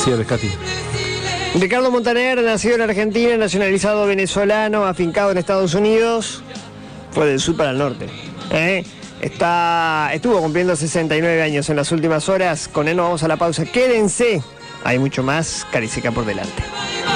Sí, Rescati. Ricardo Montaner, nacido en Argentina, nacionalizado venezolano, afincado en Estados Unidos, fue del sur para el norte. Estuvo cumpliendo 69 años en las últimas horas. Con él nos vamos a la pausa. Quédense, hay mucho más Cariseca por delante.